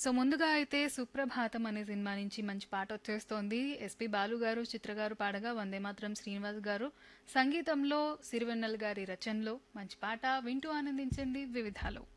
So ముందుగా అయితే 'సుప్రభాతం' అనే సినిమా నుంచి మంచి పాట వచ్చేస్తోంది. ఎస్పి బాలు గారు, చిత్ర గారు పాడగా వందే మాతరం శ్రీనివాస్ గారు సంగీతంలో సిరివెన్నెల గారి రచనలో మంచి పాట వింటూ ఆనందించండి వివిధాలో.